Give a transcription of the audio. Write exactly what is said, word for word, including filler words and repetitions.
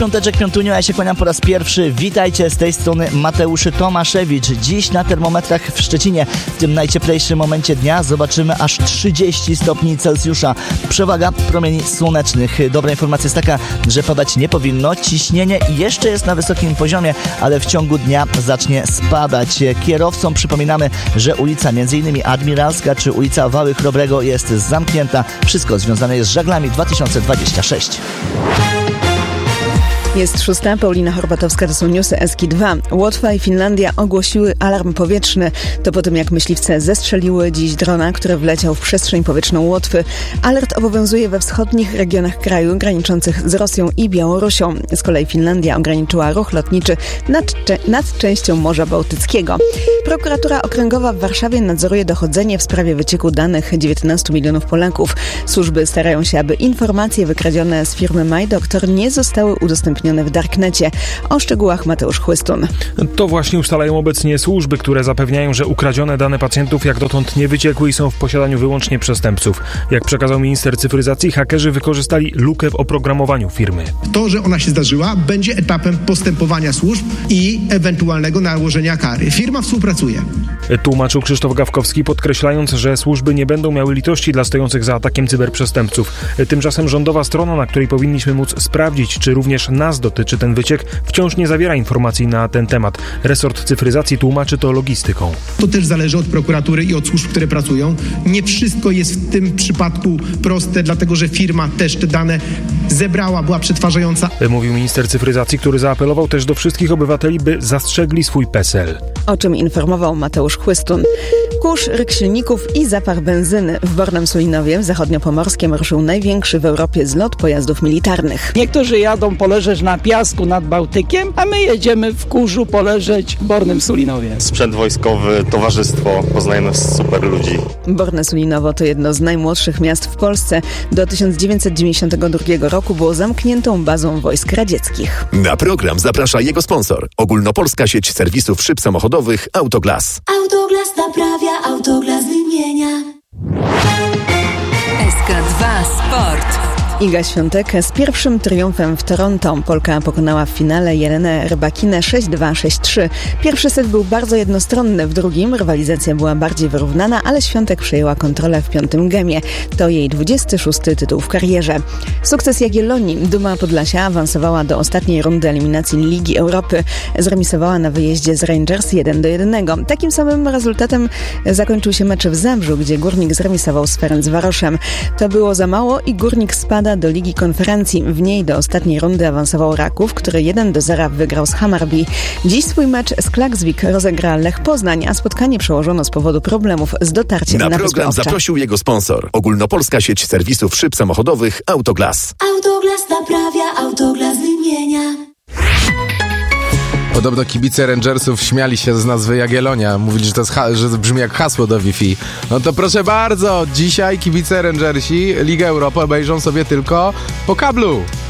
piąteczek, piątunio, ja się kłaniam po raz pierwszy. Witajcie, z tej strony Mateusz Tomaszewicz. Dziś na termometrach w Szczecinie w tym najcieplejszym momencie dnia zobaczymy aż trzydzieści stopni Celsjusza. Przewaga promieni słonecznych. Dobra informacja jest taka, że padać nie powinno. Ciśnienie jeszcze jest na wysokim poziomie, ale w ciągu dnia zacznie spadać. Kierowcom przypominamy, że ulica m.in. Admiralska czy ulica Wały Chrobrego jest zamknięta. Wszystko związane jest z żaglami dwa tysiące dwudziestym trzecim. Jest szósta, Paulina Horbatowska, to są newsy Eski dwa. Łotwa i Finlandia ogłosiły alarm powietrzny. To po tym, jak myśliwce zestrzeliły dziś drona, który wleciał w przestrzeń powietrzną Łotwy. Alert obowiązuje we wschodnich regionach kraju graniczących z Rosją i Białorusią. Z kolei Finlandia ograniczyła ruch lotniczy nad, nad częścią Morza Bałtyckiego. Prokuratura Okręgowa w Warszawie nadzoruje dochodzenie w sprawie wycieku danych dziewiętnastu milionów Polaków. Służby starają się, aby informacje wykradzione z firmy MyDoctor nie zostały udostępnione w darknecie. O szczegółach Mateusz Chłystun. To właśnie ustalają obecnie służby, które zapewniają, że ukradzione dane pacjentów jak dotąd nie wyciekły i są w posiadaniu wyłącznie przestępców. Jak przekazał minister cyfryzacji, hakerzy wykorzystali lukę w oprogramowaniu firmy. To, że ona się zdarzyła, będzie etapem postępowania służb i ewentualnego nałożenia kary. Firma współpracuje. Tłumaczył Krzysztof Gawkowski, podkreślając, że służby nie będą miały litości dla stojących za atakiem cyberprzestępców. Tymczasem rządowa strona, na której powinniśmy móc sprawdzić, czy również nas dotyczy ten wyciek, wciąż nie zawiera informacji na ten temat. Resort cyfryzacji tłumaczy to logistyką. To też zależy od prokuratury i od służb, które pracują. Nie wszystko jest w tym przypadku proste, dlatego że firma też te dane zebrała, była przetwarzająca. Mówił minister cyfryzacji, który zaapelował też do wszystkich obywateli, by zastrzegli swój PESEL. O czym informował Mateusz Chłystun. Kurz, ryk silników i zapach benzyny. W Bornem Sulinowie w zachodniopomorskiem ruszył największy w Europie zlot pojazdów militarnych. Niektórzy jadą poleżeć na piasku nad Bałtykiem, a my jedziemy w kurzu poleżeć w Bornym Sulinowie. Sprzęt wojskowy, towarzystwo, poznajemy super ludzi. Borne Sulinowo to jedno z najmłodszych miast w Polsce. Do tysiąc dziewięćset dziewięćdziesiątego drugiego roku było zamkniętą bazą wojsk radzieckich. Na program zaprasza jego sponsor. Ogólnopolska sieć serwisów szyb samochodowych Autoglas. Autoglas naprawia, Autoglas wymienia. S K dwa Sport. Iga Świątek z pierwszym triumfem w Toronto. Polka pokonała w finale Jelenę Rybakinę sześć dwa, sześć trzy. Pierwszy set był bardzo jednostronny, w drugim rywalizacja była bardziej wyrównana, ale Świątek przejęła kontrolę w piątym gemie. To jej dwudziesty szósty tytuł w karierze. Sukces Jagiellonii. Duma Podlasia awansowała do ostatniej rundy eliminacji Ligi Europy. Zremisowała na wyjeździe z Rangers jeden do jednego. Takim samym rezultatem zakończył się mecz w Zabrzu, gdzie Górnik zremisował z Ferencvaroszem. To było za mało i Górnik spada do Ligi Konferencji. W niej do ostatniej rundy awansował Raków, który jeden do zera wygrał z Hammarby. Dziś swój mecz z Klaksvik rozegra Lech Poznań, a spotkanie przełożono z powodu problemów z dotarciem na, na Wyspę program Owczą. Zaprosił jego sponsor. Ogólnopolska sieć serwisów szyb samochodowych Autoglas. Autoglas naprawia, Autoglas wymienia. Podobno kibice Rangersów śmiali się z nazwy Jagiellonia. Mówili, że to jest ha- że brzmi jak hasło do Wi-Fi. No to proszę bardzo, dzisiaj kibice Rangersi Ligę Europy obejrzą sobie tylko po kablu.